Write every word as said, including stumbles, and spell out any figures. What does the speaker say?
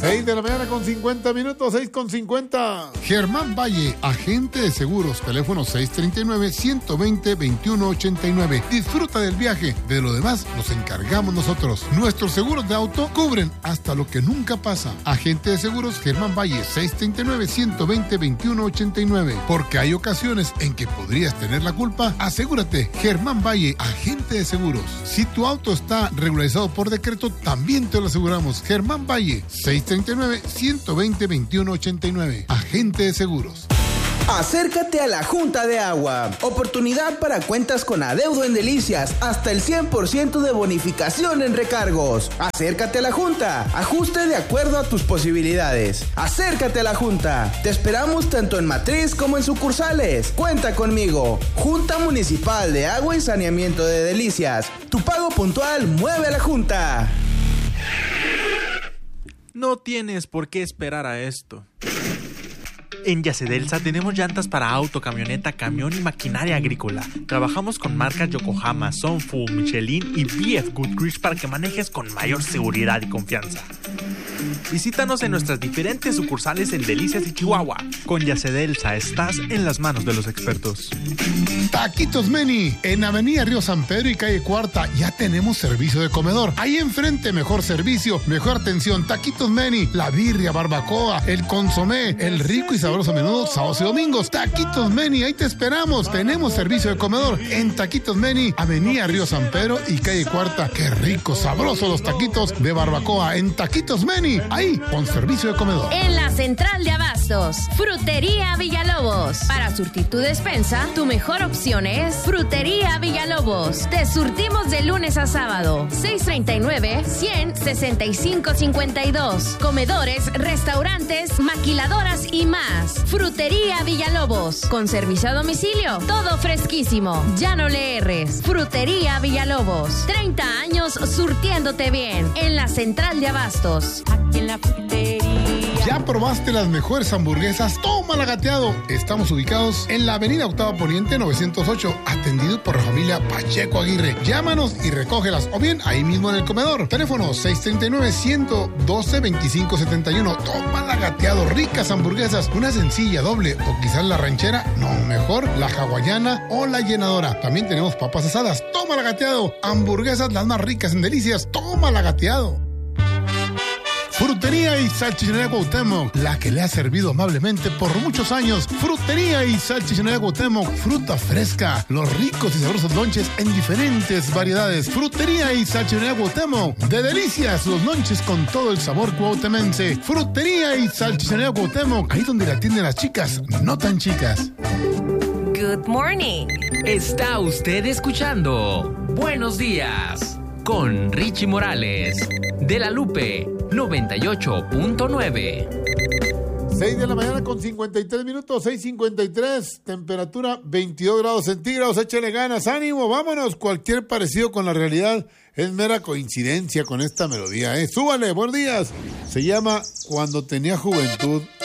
seis de la mañana con cincuenta minutos, seis con cincuenta. Germán Valle, agente de seguros, teléfono seis tres nueve, uno dos cero, dos uno ocho nueve. Disfruta del viaje, de lo demás nos encargamos nosotros. Nuestros seguros de auto cubren hasta lo que nunca pasa. Agente de seguros Germán Valle, seis tres nueve, uno dos cero, dos uno ocho nueve. Porque hay ocasiones en que podrías tener la culpa. Asegúrate, Germán Valle, agente de seguros. Si tu auto está regularizado por decreto, también te lo aseguramos. Germán Valle, seis tres nueve, uno dos cero, dos uno ocho nueve. Agente de seguros. Acércate a la Junta de Agua. Oportunidad para cuentas con adeudo en Delicias. Hasta el cien por ciento de bonificación en recargos. Acércate a la Junta. Ajuste de acuerdo a tus posibilidades. Acércate a la Junta. Te esperamos tanto en matriz como en sucursales. Cuenta conmigo. Junta Municipal de Agua y Saneamiento de Delicias. Tu pago puntual mueve a la Junta. No tienes por qué esperar a esto. En Yacedelsa tenemos llantas para auto, camioneta, camión y maquinaria agrícola. Trabajamos con marcas Yokohama, Sunfu, Michelin y B F Goodrich para que manejes con mayor seguridad y confianza. Visítanos en nuestras diferentes sucursales en Delicias y Chihuahua. Con Yacedelsa estás en las manos de los expertos. Taquitos Meni, en Avenida Río San Pedro y Calle Cuarta, ya tenemos servicio de comedor. Ahí enfrente, mejor servicio, mejor atención. Taquitos Meni, la birria, barbacoa, el consomé, el rico y sabroso menudo, sábados y domingos. Taquitos Meni, ahí te esperamos. Tenemos servicio de comedor en Taquitos Meni, Avenida Río San Pedro y Calle Cuarta. Qué rico, sabroso los taquitos de barbacoa en Taquitos Meni, ahí con servicio de comedor. En la central de abastos, Frutería Villalobos. Para surtir tu despensa, tu mejor opción es Frutería Villalobos. Te surtimos de lunes a sábado. seis tres nueve, cien, sesenta y cinco cincuenta y dos. Comedores, restaurantes, maquiladoras y más. Frutería Villalobos. Con servicio a domicilio. Todo fresquísimo. Ya no le erres. Frutería Villalobos. treinta años surtiéndote bien. En la central de abastos. Aquí en la frutería. ¿Ya probaste las mejores hamburguesas? ¡Tómala gateado! Estamos ubicados en la avenida Octava Poniente novecientos ocho, atendido por la familia Pacheco Aguirre. Llámanos y recógelas, o bien ahí mismo en el comedor. Teléfono seis tres nueve, uno uno dos, dos cinco siete uno. Tómala gateado, ricas hamburguesas, una sencilla, doble, o quizás la ranchera, no, mejor la hawaiana o la llenadora. También tenemos papas asadas. Tómala gateado, hamburguesas las más ricas en Delicias. Tómala gateado. Frutería y Salchichonería Cuauhtémoc, la que le ha servido amablemente por muchos años. Frutería y Salchichonería Cuauhtémoc, fruta fresca, los ricos y sabrosos lonches en diferentes variedades. Frutería y Salchichonería Cuauhtémoc, de Delicias, los lonches con todo el sabor cuauhtemense. Frutería y Salchichonería Cuauhtémoc, ahí donde la atienden las chicas, no tan chicas. Good morning. Está usted escuchando Buenos Días con Richie Morales de La Lupe noventa y ocho punto nueve. seis de la mañana con cincuenta y tres minutos, seis cincuenta y tres, temperatura veintidós grados centígrados, échale ganas, ánimo, vámonos. Cualquier parecido con la realidad es mera coincidencia con esta melodía, ¿eh? Súbale, buenos días. Se llama Cuando tenía juventud